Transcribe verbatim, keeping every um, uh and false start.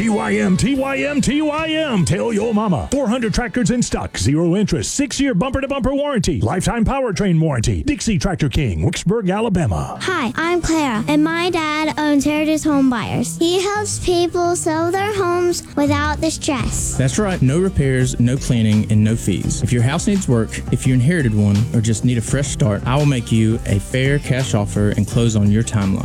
T Y M, T Y M, T Y M. Tell your mama. four hundred tractors in stock, zero interest, six-year bumper-to-bumper warranty, lifetime powertrain warranty. Dixie Tractor King, Wicksburg, Alabama. Hi, I'm Clara, and my dad owns Heritage Home Buyers. He helps people sell their homes without the stress. That's right. No repairs, no cleaning, and no fees. If your house needs work, if you inherited one, or just need a fresh start, I will make you a fair cash offer and close on your timeline.